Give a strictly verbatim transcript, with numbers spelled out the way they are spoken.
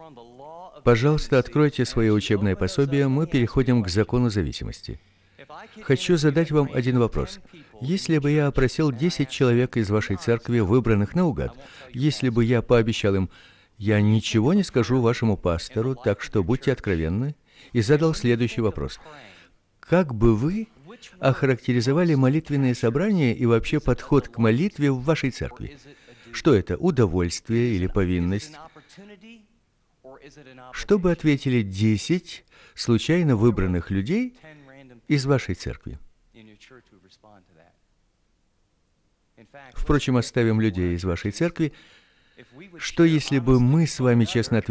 Пожалуйста, откройте свое учебное пособие, мы переходим к закону зависимости. Хочу задать вам один вопрос. Если бы я опросил десять человек из вашей церкви, выбранных наугад, если бы я пообещал им: «Я ничего не скажу вашему пастору, так что будьте откровенны», и задал следующий вопрос: как бы вы охарактеризовали молитвенные собрания и вообще подход к молитве в вашей церкви? Что это, удовольствие или повинность? Что бы ответили десять случайно выбранных людей из вашей церкви? Впрочем, оставим людей из вашей церкви. Что если бы мы с вами честно ответили